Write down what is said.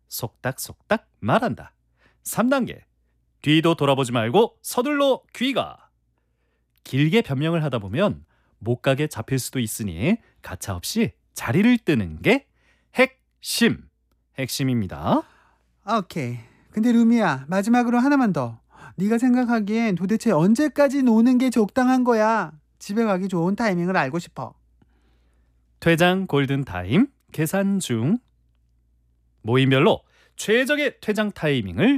속닥속닥 말한다. 3단계. 뒤도 돌아보지 말고 서둘러 귀가. 길게 변명을 하다 보면 못 가게 잡힐 수도 있으니 가차없이 자리를 뜨는 게 핵심입니다. 오케이. 근데 루미야, 마지막으로 하나만 더. 네가 생각하기엔 도대체 언제까지 노는 게 적당한 거야? 집에 가기 좋은 타이밍을 알고 싶어. 퇴장 골든타임 계산 중. 모임별로 최적의 퇴장 타이밍을